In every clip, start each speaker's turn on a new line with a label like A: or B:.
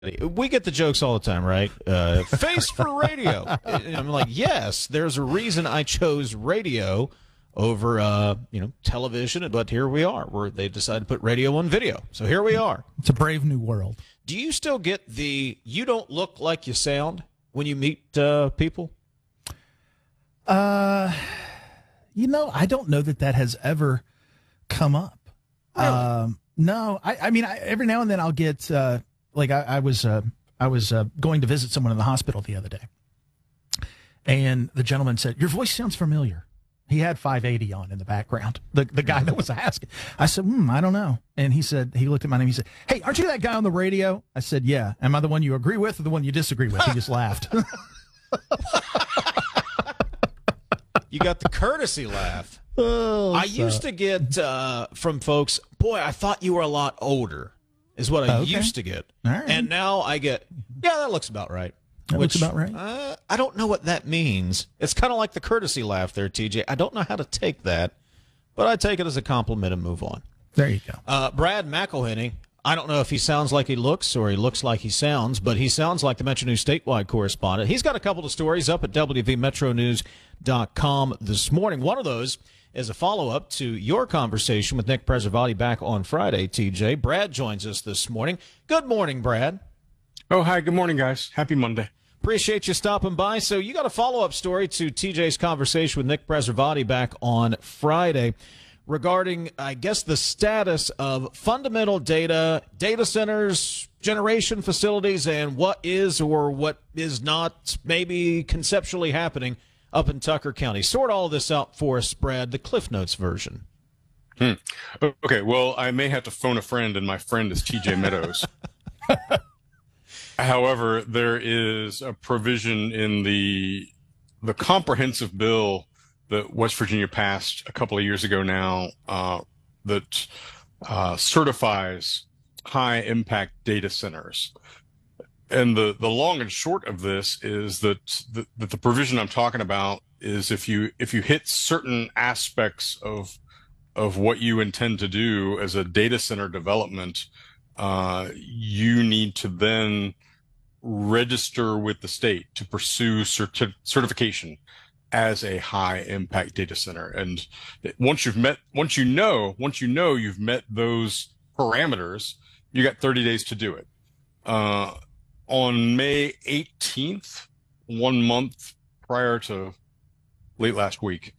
A: We get the jokes all the time, right? Face for radio. And I'm like, yes, there's a reason I chose radio over, television. But here we are, where they decided to put radio on video. So here we are.
B: It's a brave new world.
A: Do you still get the "you don't look like you sound" when you meet people?
B: I don't know that has ever come up.
A: Really?
B: No, I mean, every now and then I'll get I was going to visit someone in the hospital the other day, and the gentleman said, "Your voice sounds familiar." He had 580 on in the background. The guy that was asking. I said, I don't know. And he looked at my name. He said, "Hey, aren't you that guy on the radio?" I said, "Yeah." "Am I the one you agree with or the one you disagree with?" He just laughed.
A: You got the courtesy laugh. I used to get from folks, "Boy, I thought you were a lot older," is what I used to get.
B: All right.
A: And now I get, "Yeah, that looks about right."
B: Looks about right.
A: I don't know what that means. It's kind of like the courtesy laugh there, TJ. I don't know how to take that, but I take it as a compliment and move on.
B: There you go.
A: Brad McElhenney, I don't know if he sounds like he looks or he looks like he sounds, but he sounds like the Metro News statewide correspondent. He's got a couple of stories up at WVMetroNews.com this morning. One of those is a follow-up to your conversation with Nick Preservati back on Friday, TJ. Brad joins us this morning. Good morning, Brad.
C: Oh, hi. Good morning, guys. Happy Monday.
A: Appreciate you stopping by. So you got a follow-up story to TJ's conversation with Nick Preservati back on Friday regarding, I guess, the status of fundamental data centers, generation facilities, and what is or what is not maybe conceptually happening up in Tucker County. Sort all this out for us, Brad, the Cliff Notes version.
C: Okay, well, I may have to phone a friend, and my friend is TJ Meadows. However, there is a provision in the comprehensive bill that West Virginia passed a couple of years ago now that certifies high-impact data centers. And the long and short of this is that the provision I'm talking about is if you hit certain aspects of what you intend to do as a data center development, you need to then register with the state to pursue certification as a high impact data center. And once you know you've met those parameters, you got 30 days to do it. On May 18th, 1 month prior to late last week,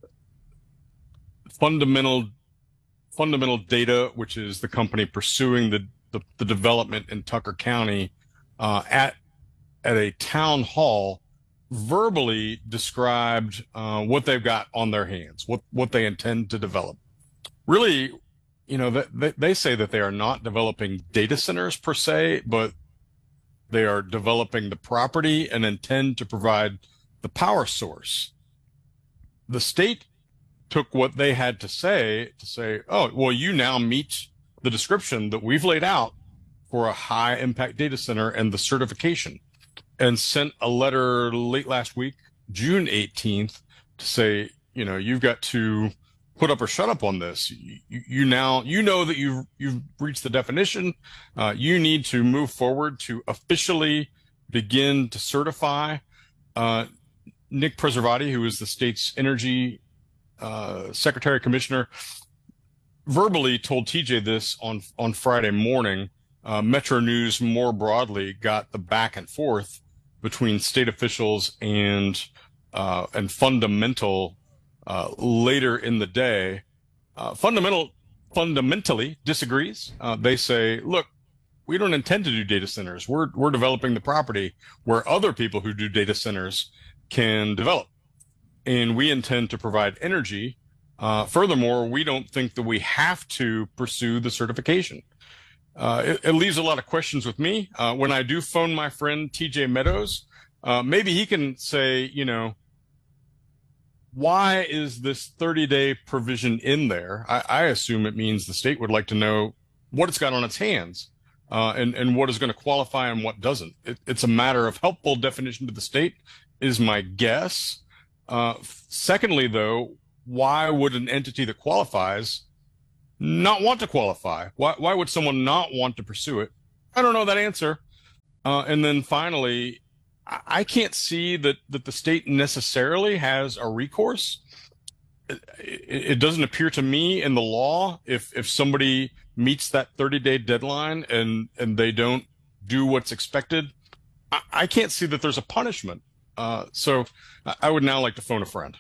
C: Fundamental Data, which is the company pursuing the development in Tucker County, at a town hall, verbally described what they've got on their hands, what they intend to develop. Really, they say that they are not developing data centers per se, but they are developing the property and intend to provide the power source. The state took what they had to say, "Oh, well, you now meet the description that we've laid out for a high impact data center and the certification," and sent a letter late last week, June 18th, to say, you've got to put up or shut up on this. You know that you've reached the definition. You need to move forward to officially begin to certify. Nick Preservati, who is the state's energy secretary commissioner, verbally told TJ this on Friday morning. Metro News more broadly got the back and forth between state officials and Fundamental later in the day. Fundamentally disagrees. They say, "Look, we don't intend to do data centers. We're developing the property where other people who do data centers can develop, and we intend to provide energy. Furthermore, we don't think that we have to pursue the certification." It leaves a lot of questions with me. When I do phone my friend TJ Meadows, maybe he can say, why is this 30-day provision in there? I assume it means the state would like to know what it's got on its hands, and what is going to qualify and what doesn't. It's a matter of helpful definition to the state, is my guess. Secondly, though, why would an entity that qualifies not want to qualify? Why would someone not want to pursue it? I don't know that answer. And then finally, I can't see that the state necessarily has a recourse. It doesn't appear to me in the law if somebody meets that 30-day deadline and they don't do what's expected, I can't see that there's a punishment. So I would now like to phone a friend.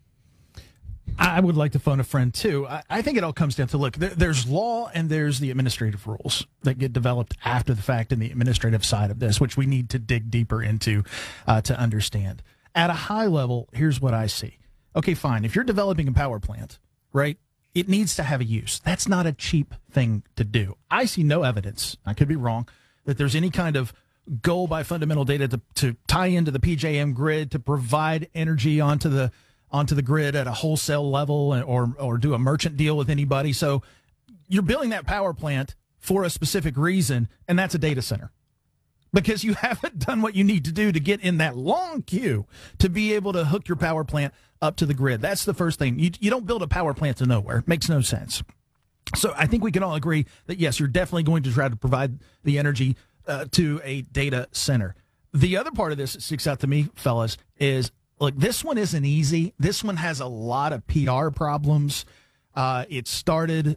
B: I would like to phone a friend too. I think it all comes down to, look, there's law and there's the administrative rules that get developed after the fact in the administrative side of this, which we need to dig deeper into to understand. At a high level, here's what I see. Okay, fine. If you're developing a power plant, right, it needs to have a use. That's not a cheap thing to do. I see no evidence, I could be wrong, that there's any kind of goal by Fundamental Data to tie into the PJM grid to provide energy onto the grid at a wholesale level or do a merchant deal with anybody. So you're building that power plant for a specific reason, and that's a data center. Because you haven't done what you need to do to get in that long queue to be able to hook your power plant up to the grid. That's the first thing. You don't build a power plant to nowhere. It makes no sense. So I think we can all agree that, yes, you're definitely going to try to provide the energy to a data center. The other part of this that sticks out to me, fellas, is, look, this one isn't easy. This one has a lot of PR problems. It started,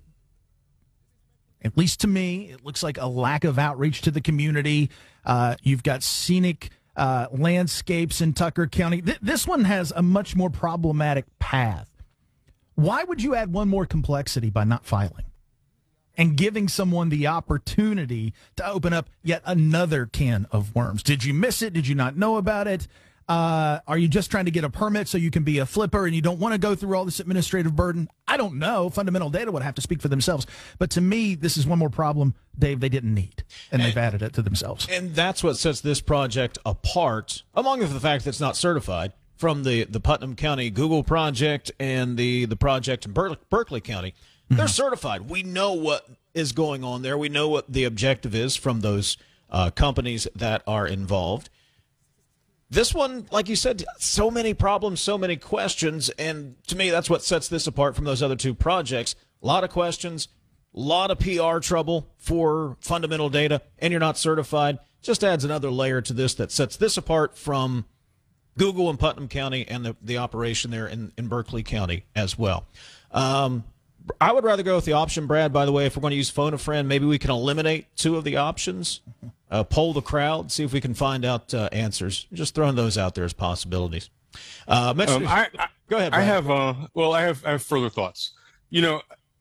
B: at least to me, it looks like a lack of outreach to the community. You've got scenic landscapes in Tucker County. This one has a much more problematic path. Why would you add one more complexity by not filing and giving someone the opportunity to open up yet another can of worms? Did you miss it? Did you not know about it? Are you just trying to get a permit so you can be a flipper and you don't want to go through all this administrative burden? I don't know. Fundamental Data would have to speak for themselves. But to me, this is one more problem, Dave, they didn't need, and they've added it to themselves.
A: And that's what sets this project apart, among the fact that it's not certified, from the Putnam County Google project and the project in Berkeley County. They're certified. We know what is going on there. We know what the objective is from those companies that are involved. This one, like you said, so many problems, so many questions, and to me, that's what sets this apart from those other two projects. A lot of questions, a lot of PR trouble for Fundamental Data, and you're not certified. Just adds another layer to this that sets this apart from Google in Putnam County and the operation there in Berkeley County as well. I would rather go with the option, Brad, by the way. If we're going to use Phone a Friend, maybe we can eliminate two of the options, poll the crowd, see if we can find out answers. Just throwing those out there as possibilities. Go ahead, Brad.
C: I have further thoughts. You know,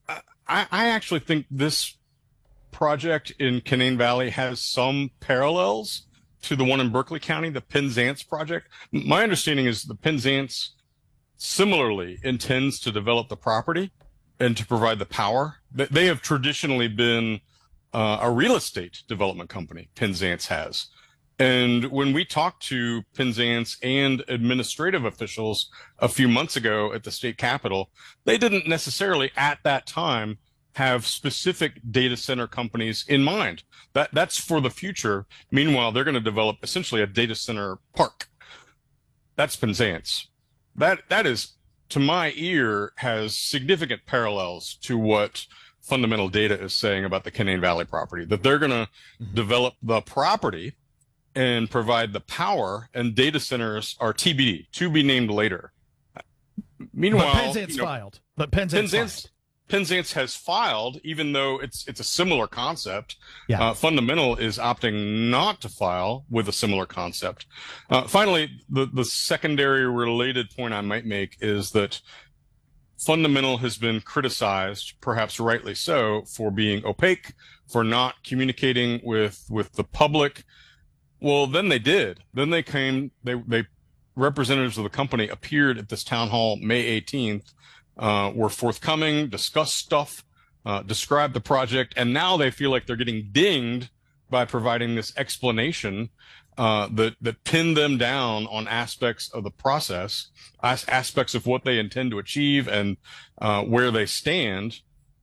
C: I actually think this project in Canaan Valley has some parallels to the one in Berkeley County, the Penzance project. My understanding is the Penzance similarly intends to develop the property and to provide the power. They have traditionally been a real estate development company, Penzance has. And when we talked to Penzance and administrative officials a few months ago at the state capitol, they didn't necessarily at that time have specific data center companies in mind. That's for the future. Meanwhile, they're going to develop essentially a data center park. That's Penzance. That is, to my ear, has significant parallels to what Fundamental Data is saying about the Canaan Valley property, that they're going to develop the property and provide the power, and data centers are TBD, to be named later. Meanwhile,
B: Penzance filed. But
C: Penzance has filed, even though it's a similar concept.
B: Yeah.
C: Fundamental is opting not to file with a similar concept. Finally, the secondary related point I might make is that Fundamental has been criticized, perhaps rightly so, for being opaque, for not communicating with the public. Well, then they did. Then they representatives of the company appeared at this town hall May 18th, were forthcoming, discussed stuff, described the project, and now they feel like they're getting dinged by providing this explanation that pinned them down on aspects of the process, aspects of what they intend to achieve and where they stand.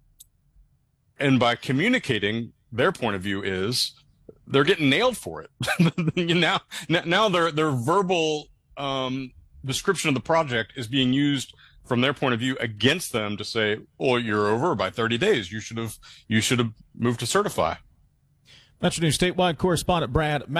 C: And by communicating their point of view is they're getting nailed for it. Now their verbal description of the project is being used from their point of view against them to say, "Oh, you're over by 30 days. You should have moved to certify."
A: Metro News statewide correspondent Brad